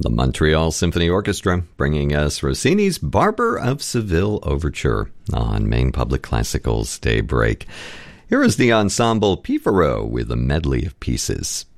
The Montreal Symphony Orchestra, bringing us Rossini's Barber of Seville Overture on Maine Public Classical's Daybreak. Here is the ensemble Pifaro with a medley of pieces.